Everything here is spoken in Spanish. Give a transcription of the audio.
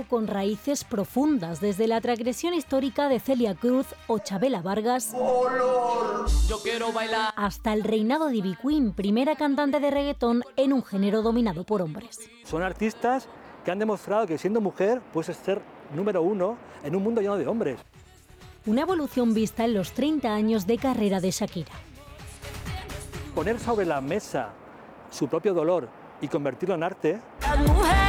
con raíces profundas, desde la transgresión histórica de Celia Cruz o Chabela Vargas, yo quiero bailar, hasta el reinado de Ivy Queen, primera cantante de reggaetón en un género dominado por hombres. Son artistas que han demostrado que siendo mujer puedes ser número uno en un mundo lleno de hombres. Una evolución vista en los 30 años de carrera de Shakira. Poner sobre la mesa su propio dolor y convertirlo en arte. las mujeres